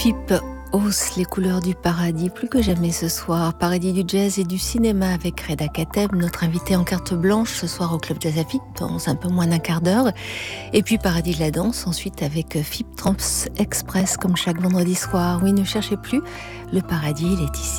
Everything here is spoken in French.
FIP hausse les couleurs du paradis plus que jamais ce soir. Paradis du jazz et du cinéma avec Reda Kateb, notre invité en carte blanche ce soir au Club Jazz à FIP dans un peu moins d'un quart d'heure. Et puis Paradis de la danse ensuite avec FIP Trance Express comme chaque vendredi soir. Oui, ne cherchez plus, le paradis il est ici.